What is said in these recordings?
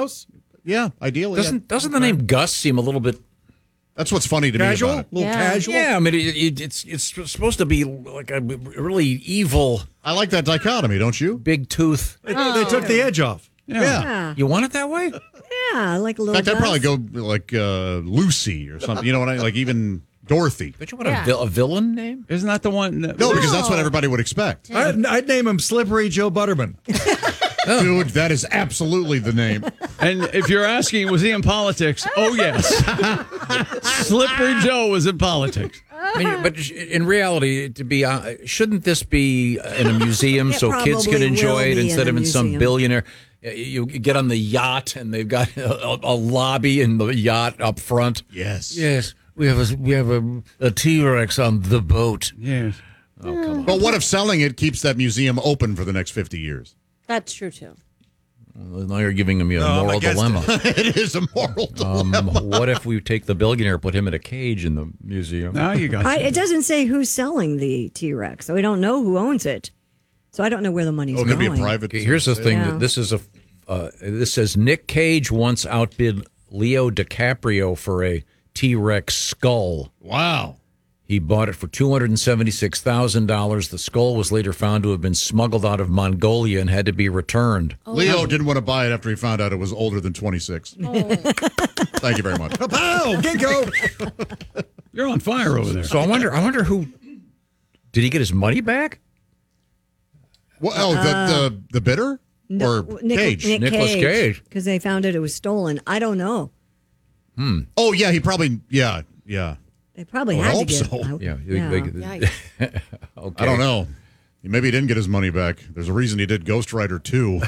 house? Yeah, ideally. Doesn't the name Gus seem a little bit... That's what's funny to Casual? me about it. A little casual? Yeah, I mean, it's supposed to be like a really evil... I like that dichotomy, don't you? Big tooth. They took the edge off. Yeah. You want it that way? Yeah, like a In little. fact, I'd probably Gus. go like Lucy or something. You know what I like? Even Dorothy. Don't you want a villain name? Isn't that the one? No, because that's what everybody would expect. I'd name him Slippery Joe Butterman. Dude, that is absolutely the name. And if you're asking, was he in politics? Oh, yes. Slippery Joe was in politics. I mean, but in reality, shouldn't this be in a museum so kids can probably enjoy will it be instead in of a in some museum. billionaire? You get on the yacht and they've got a lobby in the yacht up front. Yes. Yes, we have a T-Rex on the boat. Yes. Oh, come on. But what if selling it keeps that museum open for the next 50 years? That's true, too. Well, now you're giving me a No, moral I guess dilemma. It is a moral dilemma. What if we take the billionaire, put him in a cage in the museum? Now you got It doesn't say who's selling the T-Rex, so we don't know who owns it. So I don't know where the money's Oh, it going. could be a private. Okay, here's the thing. Yeah. That this is this says Nick Cage once outbid Leo DiCaprio for a T-Rex skull. Wow. He bought it for $276,000. The skull was later found to have been smuggled out of Mongolia and had to be returned. Leo didn't want to buy it after he found out it was older than 26. Thank you very much. Pow! Ginkgo! You're on fire over there. So I wonder who did he get his money back? Well, the bidder or Cage? Nicolas Cage. Because they found it was stolen. I don't know. Oh yeah, he probably yeah. They probably I had to hope get so. out. Yeah. Yikes. Okay. I don't know. Maybe he didn't get his money back. There's a reason he did Ghost Rider 2.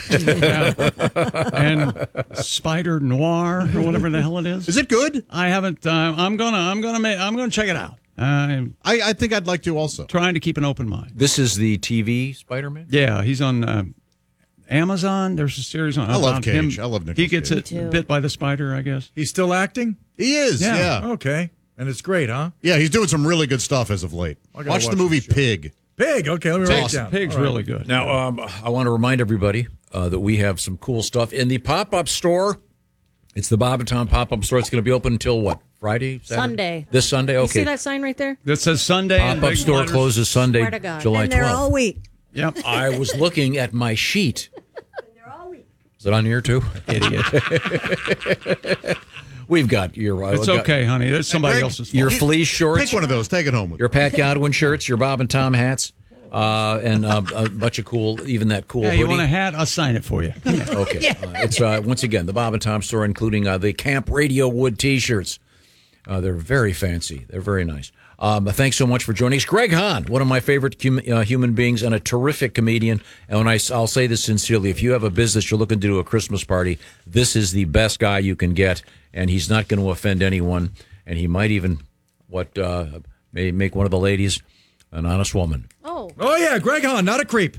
And Spider Noir or whatever the hell it is. Is it good? I haven't. I'm gonna check it out. I'm I think I'd like to also. trying to keep an open mind. This is the TV Spider-Man? Yeah, he's on Amazon. There's a series on. I love about Cage. him. I love Nicolas He gets Cage. it bit by the spider, I guess. He's still acting? He is, yeah. Okay. And it's great, huh? Yeah, he's doing some really good stuff as of late. gotta Watch the watch movie this show. Pig. Pig. Okay, let me write it awesome. down. Pig's All right. really good. Now, I want to remind everybody that we have some cool stuff in the pop-up store. It's the Bob and Tom pop-up store. It's going to be open until what? Friday? Saturday? Sunday. This Sunday? You Okay. see that sign right there? That says Sunday. in Pop-up big store letters. closes Sunday, Swear to God. July And they're 12th. all week. Yep. I was looking at my sheet. Is it on here too? Idiot. We've got your. It's okay, honey. That's somebody Greg, else's fault. Your fleece shorts, Pick one of those. Take it home with you. your Pat Godwin shirts, your Bob and Tom hats, and a bunch of cool, even that cool Yeah, hoodie. you want a hat? I'll sign it for you. Okay. It's once again the Bob and Tom store, including the Camp Radio Wood T-shirts. They're very fancy. They're very nice. Thanks so much for joining us, Greg Hahn, one of my favorite human beings and a terrific comedian. And when I'll say this sincerely, if you have a business you're looking to do a Christmas party, this is the best guy you can get, and he's not going to offend anyone, and he might even may make one of the ladies an honest woman. Oh. Oh, yeah, Greg Hahn, not a creep.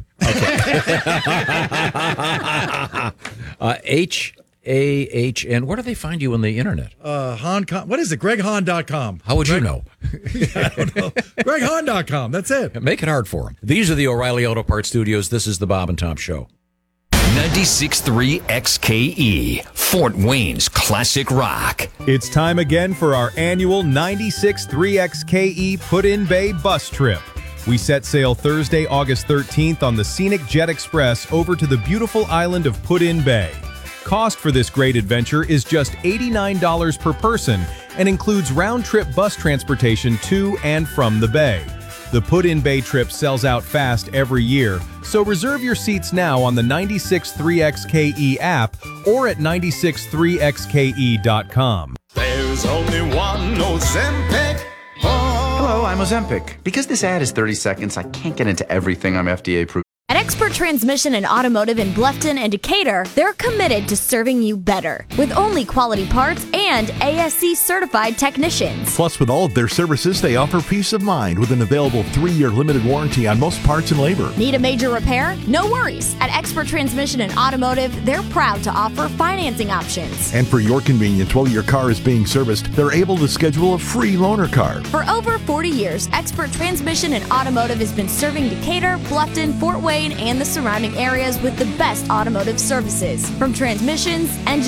HAHN. Where do they find you on the internet? What is it? GregHahn.com. How would you know? GregHahn.com. That's it. Make it hard for him. These are the O'Reilly Auto Parts Studios. This is the Bob and Tom Show. 96.3 XKE, Fort Wayne's classic rock. It's time again for our annual 96.3 XKE Put-in Bay bus trip. We set sail Thursday, August 13th on the scenic Jet Express over to the beautiful island of Put-in Bay. Cost for this great adventure is just $89 per person and includes round-trip bus transportation to and from the bay. The Put-in Bay trip sells out fast every year, so reserve your seats now on the 96.3 XKE app or at 96.3xke.com. There's only one Ozempic. Hello, I'm Ozempic. Because this ad is 30 seconds, I can't get into everything I'm FDA approved. At Expert Transmission and Automotive in Bluffton and Decatur, they're committed to serving you better with only quality parts and ASC certified technicians. Plus, with all of their services, they offer peace of mind with an available 3-year limited warranty on most parts and labor. Need a major repair? No worries. At Expert Transmission and Automotive, they're proud to offer financing options. And for your convenience, while your car is being serviced, they're able to schedule a free loaner car. For over 40 years, Expert Transmission and Automotive has been serving Decatur, Bluffton, Fort Wayne, and the surrounding areas with the best automotive services. From transmissions, engines,